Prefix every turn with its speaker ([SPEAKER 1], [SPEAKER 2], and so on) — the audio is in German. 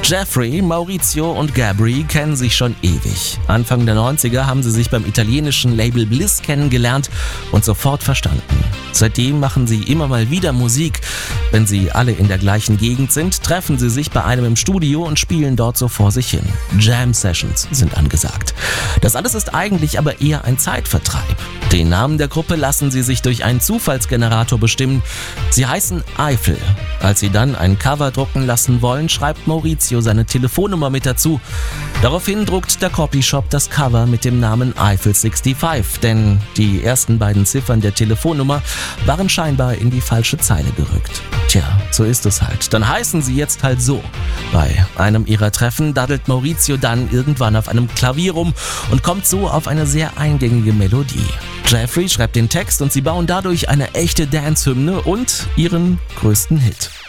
[SPEAKER 1] Jeffrey, Maurizio und Gabri kennen sich schon ewig. Anfang der 90er haben sie sich beim italienischen Label Bliss kennengelernt und sofort verstanden. Seitdem machen sie immer mal wieder Musik. Wenn sie alle in der gleichen Gegend sind, treffen sie sich bei einem im Studio und spielen dort so vor sich hin. Jam-Sessions sind angesagt. Das alles ist eigentlich aber eher ein Zeitvertreib. Den Namen der Gruppe lassen sie sich durch einen Zufallsgenerator bestimmen. Sie heißen Eiffel. Als sie dann ein Cover drucken lassen wollen, schreibt Maurizio seine Telefonnummer mit dazu. Daraufhin druckt der Copyshop das Cover mit dem Namen Eiffel 65, denn die ersten beiden Ziffern der Telefonnummer waren scheinbar in die falsche Zeile gerückt. Tja, so ist es halt. Dann heißen sie jetzt halt so. Bei einem ihrer Treffen daddelt Maurizio dann irgendwann auf einem Klavier rum und kommt so auf eine sehr eingängige Melodie. Jeffrey schreibt den Text und sie bauen dadurch eine echte Dance-Hymne und ihren größten Hit.